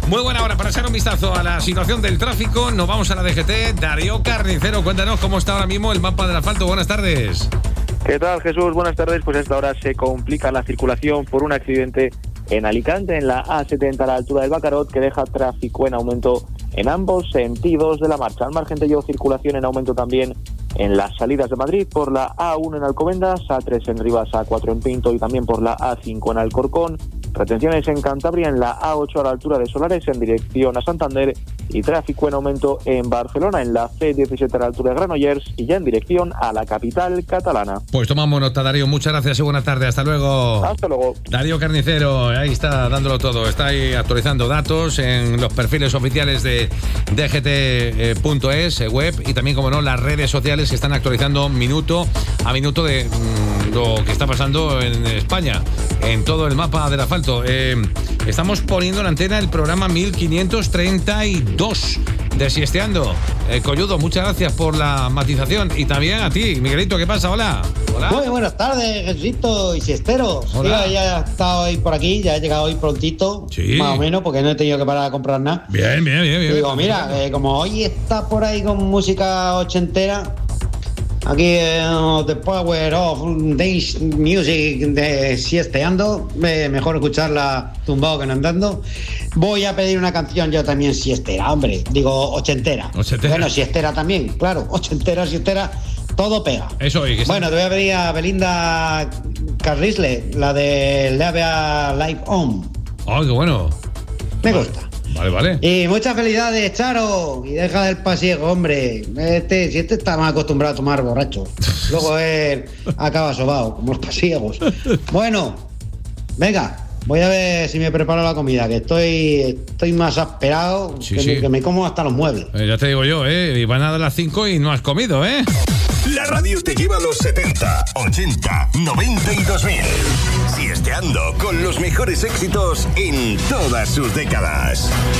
Muy buena hora para echar un vistazo a la situación del tráfico. Nos vamos a la DGT. Darío Carnicero, cuéntanos cómo está ahora mismo el mapa del asfalto. Buenas tardes. ¿Qué tal, Jesús? Buenas tardes. Pues a esta hora se complica la circulación por un accidente en Alicante, en la A70 a la altura del Bacarot, que deja tráfico en aumento en ambos sentidos de la marcha. Al margen de ello, circulación en aumento también en las salidas de Madrid por la A1 en Alcobendas, A3 en Rivas, A4 en Pinto y también por la A5 en Alcorcón. Retenciones en Cantabria en la A8 a la altura de Solares en dirección a Santander y tráfico en aumento en Barcelona en la C17 a la altura de Granollers y ya en dirección a la capital catalana. Pues tomamos nota, Darío. Muchas gracias y buenas tardes. Hasta luego. Hasta luego. Darío Carnicero, ahí está dándolo todo. Está ahí actualizando datos en los perfiles oficiales de dgt.es, web, y también, como no, las redes sociales que están actualizando minuto a minuto de lo que está pasando en España, en todo el mapa del asfalto. Estamos poniendo en antena el programa 1532 de Siesteando. Colludo, muchas gracias por la matización. Y también a ti, Miguelito, ¿qué pasa? Hola. Hola. Muy buenas tardes, Jesuito y Siesteros. Hola. Ya he estado hoy por aquí, ya he llegado hoy prontito, Sí. más o menos, porque no he tenido que parar a comprar nada. Bien. Digo, mira, como hoy está por ahí con música ochentera, aquí The Power of Dance Music de Siesteando, mejor escucharla tumbado que no andando. Voy a pedir una canción yo también siestera, hombre, digo ochentera. Bueno, siestera también, claro, ochentera, siestera, todo pega. Eso, Bueno, te voy a pedir a Belinda Carlisle, la de Live a Live On. ¡Oh, qué bueno! Me gusta. Vale. Y muchas felicidades, Charo. Y deja del pasiego, hombre. Si este está más acostumbrado a tomar borracho. Luego él acaba sobao, como los pasiegos. Bueno, venga, voy a ver si me preparo la comida, que estoy más asperado, Sí. que me como hasta los muebles. Ya te digo yo, y van a dar las 5 y no has comido, ¿eh? La radio te lleva a los 70, 80, 90 y 2000. Siesteando con los mejores éxitos en todas sus décadas.